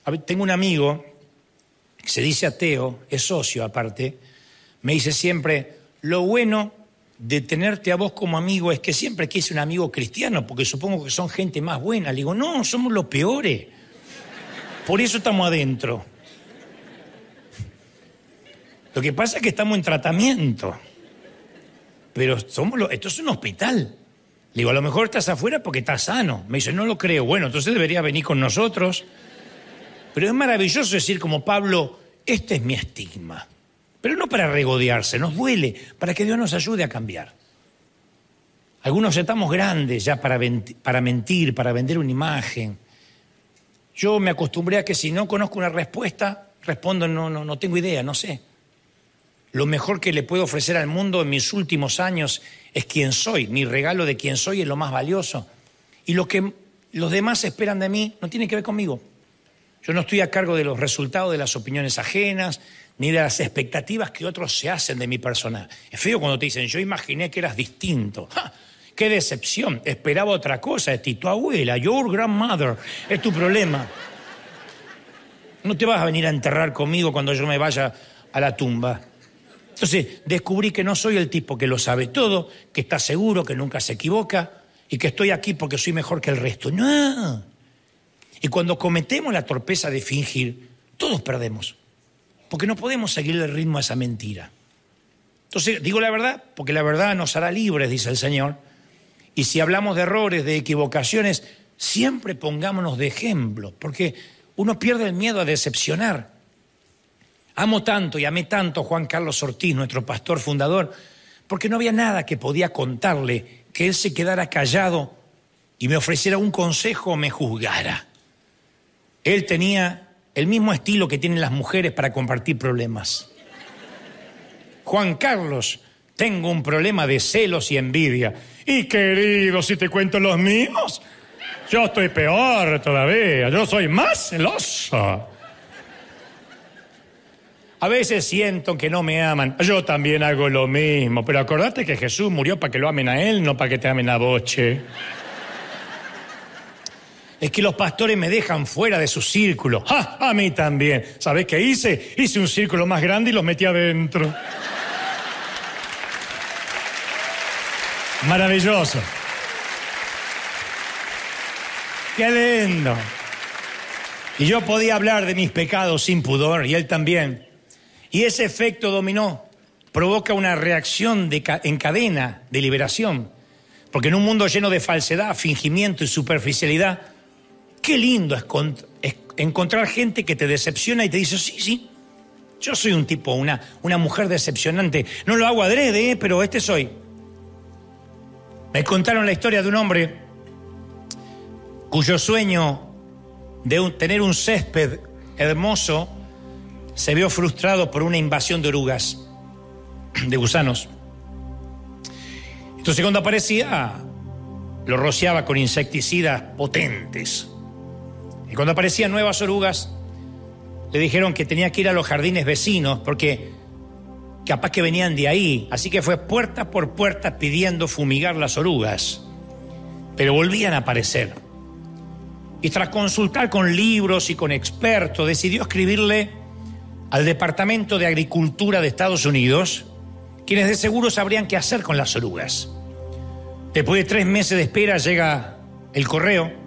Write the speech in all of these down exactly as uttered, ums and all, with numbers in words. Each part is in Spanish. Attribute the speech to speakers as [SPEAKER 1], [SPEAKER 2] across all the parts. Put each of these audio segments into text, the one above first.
[SPEAKER 1] A ver, tengo un amigo que se dice ateo, es socio aparte, me dice siempre, lo bueno de tenerte a vos como amigo es que siempre quise un amigo cristiano, porque supongo que son gente más buena. Le digo, no, somos los peores. Por eso estamos adentro. Lo que pasa es que estamos en tratamiento. Pero somos los, esto es un hospital. Le digo, a lo mejor estás afuera porque estás sano. Me dice, no lo creo. Bueno, entonces debería venir con nosotros. Pero es maravilloso decir como Pablo, este es mi estigma. Pero no para regodearse, nos duele, para que Dios nos ayude a cambiar. Algunos estamos grandes ya para, para mentir, para vender una imagen. Yo me acostumbré a que si no conozco una respuesta, respondo, no, no, no tengo idea, no sé. Lo mejor que le puedo ofrecer al mundo en mis últimos años es quién soy. Mi regalo de quién soy es lo más valioso. Y lo que los demás esperan de mí no tiene que ver conmigo. Yo no estoy a cargo de los resultados de las opiniones ajenas, ni de las expectativas que otros se hacen de mi persona. Es feo cuando te dicen, yo imaginé que eras distinto. ¡Ja! ¡Qué decepción! Esperaba otra cosa de ti, tu abuela, your grandmother, es tu problema. No te vas a venir a enterrar conmigo cuando yo me vaya a la tumba. Entonces, descubrí que no soy el tipo que lo sabe todo, que está seguro, que nunca se equivoca, y que estoy aquí porque soy mejor que el resto. ¡No! Y cuando cometemos la torpeza de fingir, todos perdemos. Porque no podemos seguir el ritmo a esa mentira. Entonces, digo la verdad, porque la verdad nos hará libres, dice el Señor. Y si hablamos de errores, de equivocaciones, siempre pongámonos de ejemplo, porque uno pierde el miedo a decepcionar. Amo tanto y amé tanto a Juan Carlos Ortiz, nuestro pastor fundador, porque no había nada que podía contarle que él se quedara callado y me ofreciera un consejo o me juzgara. Él tenía el mismo estilo que tienen las mujeres para compartir problemas. Juan Carlos, tengo un problema de celos y envidia. Y querido, si te cuento los míos, yo estoy peor todavía, yo soy más celoso. A veces siento que no me aman, yo también hago lo mismo, pero acordate que Jesús murió para que lo amen a él, no para que te amen a vos, che. Es que los pastores me dejan fuera de su círculo. ¡Ja! A mí también. ¿Sabés qué hice? Hice un círculo más grande y los metí adentro. Maravilloso. ¡Qué lindo! Y yo podía hablar de mis pecados sin pudor, y él también. Y ese efecto dominó provoca una reacción de ca- en cadena de liberación. Porque en un mundo lleno de falsedad, fingimiento y superficialidad, qué lindo es, con, es encontrar gente que te decepciona y te dice, sí, sí, yo soy un tipo, una, una mujer decepcionante. No lo hago adrede, ¿eh? Pero este soy. Me contaron la historia de un hombre cuyo sueño de un, tener un césped hermoso se vio frustrado por una invasión de orugas, de gusanos. Entonces cuando aparecía, lo rociaba con insecticidas potentes. Y cuando aparecían nuevas orugas, le dijeron que tenía que ir a los jardines vecinos porque capaz que venían de ahí. Así que fue puerta por puerta pidiendo fumigar las orugas. Pero volvían a aparecer. Y tras consultar con libros y con expertos, decidió escribirle al Departamento de Agricultura de Estados Unidos, quienes de seguro sabrían qué hacer con las orugas. Después de tres meses de espera llega el correo.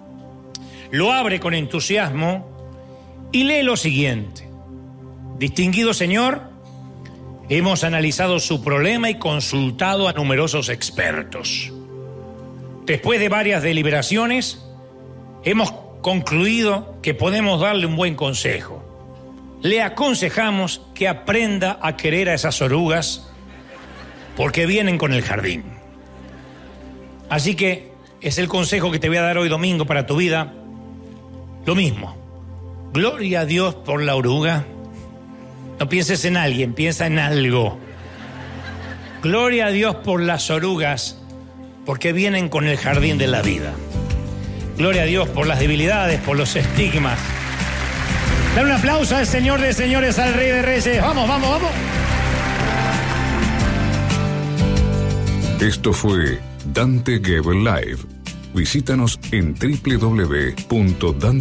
[SPEAKER 1] Lo abre con entusiasmo y lee lo siguiente. Distinguido señor, hemos analizado su problema y consultado a numerosos expertos. Después de varias deliberaciones, hemos concluido que podemos darle un buen consejo. Le aconsejamos que aprenda a querer a esas orugas porque vienen con el jardín. Así que es el consejo que te voy a dar hoy domingo para tu vida. Lo mismo. Gloria a Dios por la oruga. No pienses en alguien, piensa en algo. Gloria a Dios por las orugas, porque vienen con el jardín de la vida. Gloria a Dios por las debilidades, por los estigmas. Dale un aplauso al Señor de señores, al Rey de reyes. Vamos, vamos, vamos.
[SPEAKER 2] Esto fue Dante Gebel Live. Visítanos en doble u doble u doble u punto dante